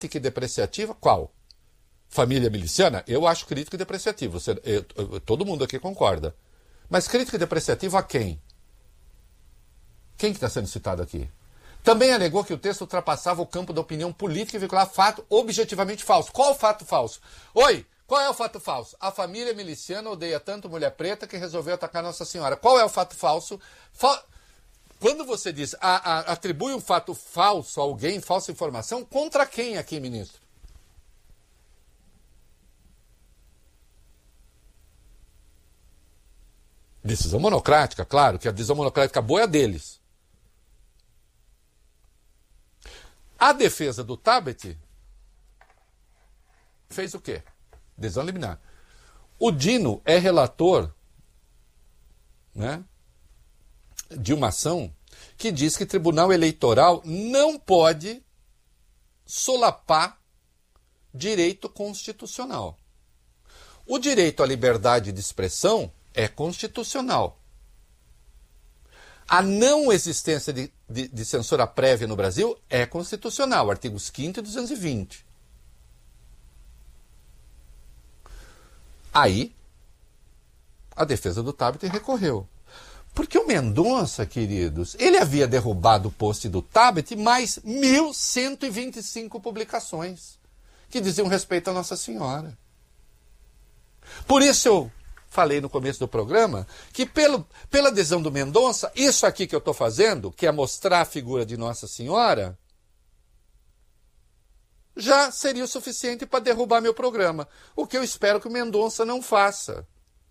crítica e depreciativa, qual? Família miliciana? Eu acho crítica e depreciativa. Todo mundo aqui concorda. Mas crítica e depreciativa a quem? Quem que está sendo citado aqui? Também alegou que o texto ultrapassava o campo da opinião política e veicular fato objetivamente falso. Qual o fato falso? Oi, qual é o fato falso? A família miliciana odeia tanto mulher preta que resolveu atacar Nossa Senhora. Qual é o fato falso? Quando você diz atribui um fato falso a alguém, falsa informação, contra quem aqui, ministro? Decisão monocrática, claro, que a decisão monocrática boa é a deles. A defesa do Tabet fez o quê? Decisão liminar. O Dino é relator, né, de uma ação que diz que o Tribunal Eleitoral não pode solapar direito constitucional. O direito à liberdade de expressão é constitucional. A não existência de censura prévia no Brasil é constitucional, artigos 5º e 220. Aí, a defesa do Tabet recorreu. Porque o Mendonça, queridos, ele havia derrubado o post do Tabet mais 1.125 publicações que diziam respeito a Nossa Senhora. Por isso eu falei no começo do programa que pela adesão do Mendonça, isso aqui que eu estou fazendo, que é mostrar a figura de Nossa Senhora, já seria o suficiente para derrubar meu programa. O que eu espero que o Mendonça não faça.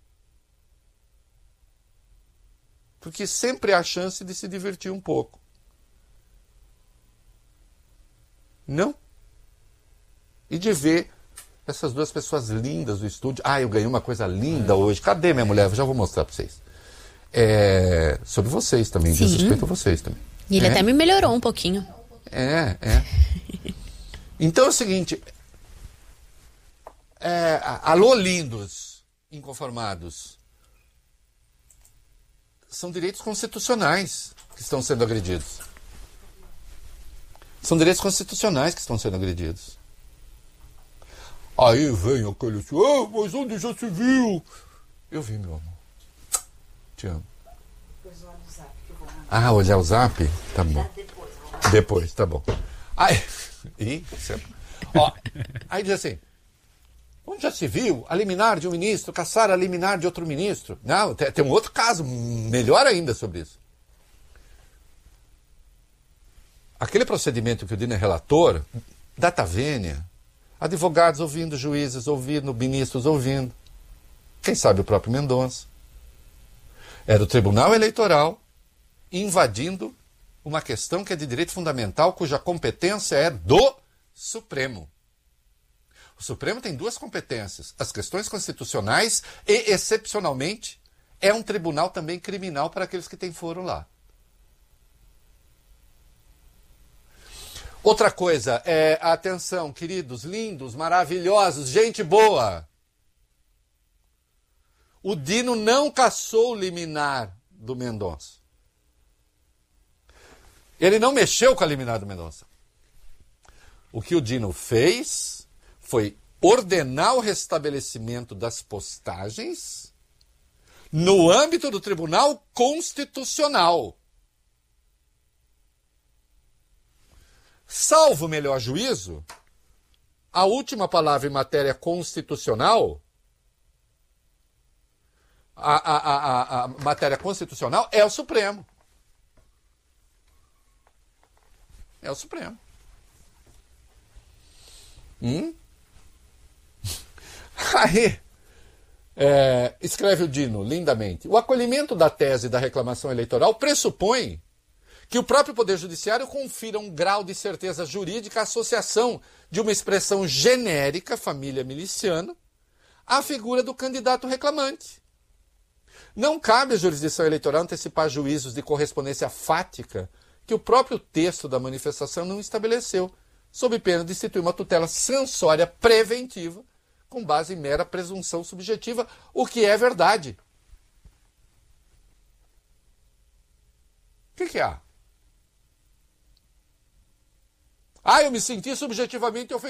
Porque sempre há a chance de se divertir um pouco. Não? E de ver essas duas pessoas lindas do estúdio. Ah, eu ganhei uma coisa linda hoje. Cadê minha mulher? Eu já vou mostrar para vocês. Sobre vocês também, diz respeito a vocês também. E ele até me melhorou um pouquinho. Então é o seguinte. Alô, lindos, inconformados. São direitos constitucionais que estão sendo agredidos. São direitos constitucionais que estão sendo agredidos. Aí vem aquele assim, mas onde já se viu? Eu vi, meu amor. Te amo. Olhar o zap? Tá bom. Depois, tá bom. Aí diz assim, onde já se viu a liminar de um ministro caçar a liminar de outro ministro? Não, tem um outro caso, melhor ainda sobre isso. Aquele procedimento que o Dino é relator, data vênia, advogados ouvindo, juízes ouvindo, ministros ouvindo. Quem sabe o próprio Mendonça. Era o Tribunal Eleitoral invadindo uma questão que é de direito fundamental, cuja competência é do Supremo. O Supremo tem duas competências, as questões constitucionais e, excepcionalmente, é um tribunal também criminal para aqueles que têm foro lá. Outra coisa, atenção, queridos, lindos, maravilhosos, gente boa. O Dino não cassou o liminar do Mendonça. Ele não mexeu com a liminar do Mendonça. O que o Dino fez foi ordenar o restabelecimento das postagens no âmbito do Tribunal Constitucional. Salvo o melhor juízo, a última palavra em matéria constitucional, a matéria constitucional é o Supremo. É o Supremo. Aí, escreve o Dino, lindamente, o acolhimento da tese da reclamação eleitoral pressupõe que o próprio Poder Judiciário confira um grau de certeza jurídica à associação de uma expressão genérica, família miliciana, à figura do candidato reclamante. Não cabe à jurisdição eleitoral antecipar juízos de correspondência fática que o próprio texto da manifestação não estabeleceu, sob pena de instituir uma tutela censória preventiva com base em mera presunção subjetiva, o que é verdade. O que há? Ah, eu me senti subjetivamente ofendido.